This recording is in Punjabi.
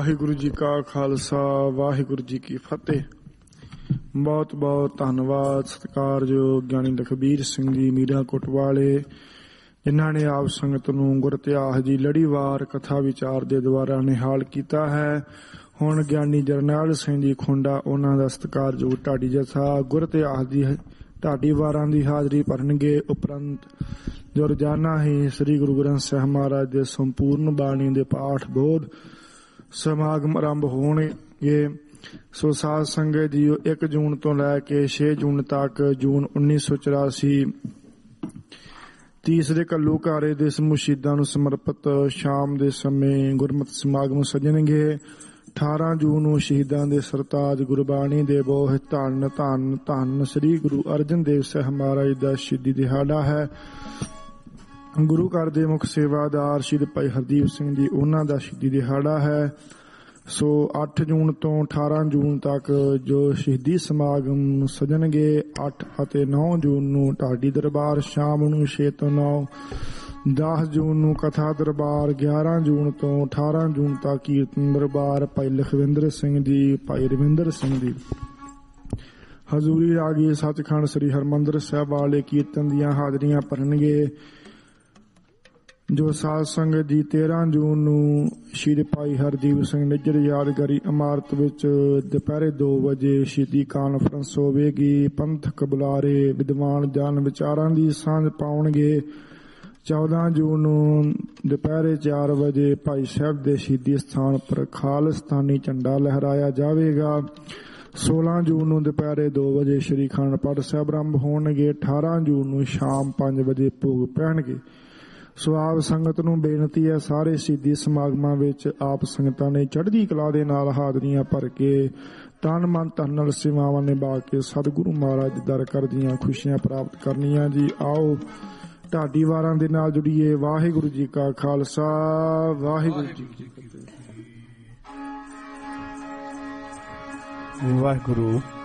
ਵਾਹਿਗੁਰੂ ਜੀ ਕਾ ਖਾਲਸਾ ਵਾਹਿਗੁਰੂ ਜੀ ਕੀ ਫਤਿਹ। ਬਹੁਤ ਬਹੁਤ ਧੰਨਵਾਦ ਸਤਿਕਾਰਯੋਗ ਗਿਆਨੀ ਲਖਬੀਰ ਸਿੰਘ ਜੀ ਮੀਰਾ ਕੋਟਵਾਲੇ, ਜਿਨ੍ਹਾਂ ਨੇ ਆਪ ਸੰਗਤ ਨੂੰ ਗੁਰ ਇਤਿਹਾਸ ਦੀ ਲੜੀਵਾਰ ਕਥਾ ਵਿਚਾਰ ਦੇ ਦੁਆਰਾ ਨਿਹਾਲ ਕੀਤਾ ਹੈ। ਹੁਣ ਗਿਆਨੀ ਜਰਨੈਲ ਸਿੰਘ ਜੀ ਖੁੰਡਾ, ਉਹਨਾਂ ਦਾ ਸਤਿਕਾਰਯੋਗ ਢਾਡੀ ਜਥਾ ਗੁਰ ਇਤਿਹਾਸ ਦੀ ਢਾਡੀ ਵਾਰਾਂ ਦੀ ਹਾਜ਼ਰੀ ਭਰਨਗੇ। ਉਪਰੰਤ ਜੋ ਰੋਜ਼ਾਨਾ ਹੀ ਸ੍ਰੀ ਗੁਰੂ ਗ੍ਰੰਥ ਸਾਹਿਬ ਮਹਾਰਾਜ ਦੇ ਸੰਪੂਰਨ ਬਾਣੀ ਦੇ ਪਾਠ ਬੋਧ ਸਮਾਗਮ ਆਰੰਭ ਹੋਣਗੇ। ਸੋ ਸਾਧ ਸੰਗਤ ਜੀਓ, 1 ਜੂਨ ਤੋਂ ਲੈ ਕੇ 6 ਜੂਨ ਤੱਕ ਜੂਨ 1984 ਤੀਸਰੇ ਘੱਲੂਘਾਰੇ ਦੇ ਸਮੂਹ ਸ਼ਹੀਦਾਂ ਨੂੰ ਸਮਰਪਿਤ ਸ਼ਾਮ ਦੇ ਸਮੇਂ ਗੁਰਮਤਿ ਸਮਾਗਮ ਸੱਜਣਗੇ। 18 ਜੂਨ ਨੂੰ ਸ਼ਹੀਦਾਂ ਦੇ ਸਰਤਾਜ ਗੁਰਬਾਣੀ ਦੇ ਬੋਹ ਧੰਨ ਧੰਨ ਧੰਨ ਸ੍ਰੀ ਗੁਰੂ ਅਰਜਨ ਦੇਵ ਸਾਹਿਬ ਮਹਾਰਾਜ ਦਾ ਸ਼ਹੀਦੀ ਦਿਹਾੜਾ ਹੈ। ਗੁਰੂ ਘਰ ਦੇ ਮੁੱਖ ਸੇਵਾਦਾਰ ਸ਼ਹੀਦ ਭਾਈ ਹਰਦੀਪ ਸਿੰਘ ਜੀ, ਉਹਨਾਂ ਦਾ ਸ਼ਹੀਦੀ ਦਿਹਾੜਾ ਹੈ। ਸੋ 8 ਜੂਨ ਤੋਂ 18 ਜੂਨ ਤੱਕ ਜੋ ਸ਼ਹੀਦੀ ਸਮਾਗਮ ਸੱਜਣਗੇ। 8 ਅਤੇ 9 ਜੂਨ ਨੂੰ ਢਾਡੀ ਦਰਬਾਰ ਸ਼ਾਮ ਨੂੰ 6 ਤੋਂ 9। 10 ਜੂਨ ਨੂੰ ਕਥਾ ਦਰਬਾਰ। 11 ਜੂਨ ਤੋਂ 18 ਜੂਨ ਤੱਕ ਕੀਰਤਨ ਦਰਬਾਰ। ਭਾਈ ਲਖਵਿੰਦਰ ਸਿੰਘ ਜੀ, ਭਾਈ ਰਵਿੰਦਰ ਸਿੰਘ ਜੀ ਹਜ਼ੂਰੀ ਰਾਗੀ ਸੱਚਖੰਡ ਸ੍ਰੀ ਹਰਿਮੰਦਰ ਸਾਹਿਬ ਵਾਲੇ ਕੀਰਤਨ ਦੀਆਂ ਹਾਜ਼ਰੀਆਂ ਭਰਨਗੇ। ਜੋ ਸਾਧ ਸੰਗਤ ਜੀ 13 ਜੂਨ ਨੂੰ ਸ਼ਹੀਦ ਭਾਈ ਹਰਦੀਪ ਸਿੰਘ ਨਿੱਜਰ ਯਾਦਗਾਰੀ ਇਮਾਰਤ ਵਿੱਚ ਦੁਪਹਿਰੇ 2 ਵਜੇ ਸ਼ਹੀਦੀ ਕਾਨਫਰੰਸ ਹੋਵੇਗੀ। ਪੰਥਕ ਬੁਲਾਰੇ ਵਿਦਵਾਨ ਜਨ ਵਿਚਾਰਾਂ ਦੀ ਸਾਂਝ ਪਾਉਣਗੇ। 14 ਜੂਨ ਨੂੰ ਦੁਪਹਿਰੇ 4 ਵਜੇ ਭਾਈ ਸਾਹਿਬ ਦੇ ਸ਼ਹੀਦੀ ਸਥਾਨ ਪਰ ਖਾਲਿਸਤਾਨੀ ਝੰਡਾ ਲਹਿਰਾਇਆ ਜਾਵੇਗਾ। 16 ਜੂਨ ਨੂੰ ਦੁਪਹਿਰੇ 2 ਵਜੇ ਸ਼੍ਰੀ ਅਖੰਡ ਪਾਠ ਸਾਹਿਬ ਆਰੰਭ ਹੋਣਗੇ। 18 ਜੂਨ ਨੂੰ ਸ਼ਾਮ 5 ਵਜੇ ਭੋਗ ਪੈਣਗੇ। ਸੋ ਆਪ ਸੰਗਤ ਨੂੰ ਬੇਨਤੀ ਹੈ, ਸਾਰੇ ਸ਼ਹੀਦੀ ਸਮਾਗਮਾਂ ਵਿੱਚ ਆਪ ਸੰਗਤਾਂ ਨੇ ਚੜ੍ਹਦੀ ਕਲਾ ਦੇ ਨਾਲ ਹਾਜ਼ਰੀਆਂ ਭਰ ਕੇ ਤਨ ਮਨ ਧਨ ਨਾਲ ਸੇਵਾਵਾਂ ਨਿਭਾ ਕੇ ਸਤਿਗੁਰੂ ਮਹਾਰਾਜ ਦੇ ਦਰ ਕਰ ਦੀਆਂ ਖੁਸ਼ੀਆਂ ਪ੍ਰਾਪਤ ਕਰਨੀਆਂ ਜੀ। ਆਓ ਢਾਡੀ ਵਾਰਾਂ ਦੇ ਨਾਲ ਜੁੜੀਏ। ਵਾਹਿਗੁਰੂ ਜੀ ਕਾ ਖਾਲਸਾ ਵਾਹਿਗੁਰੂ ਜੀ ਕੀ ਫਤਿਹ। ਵਾਹਿਗੁਰੂ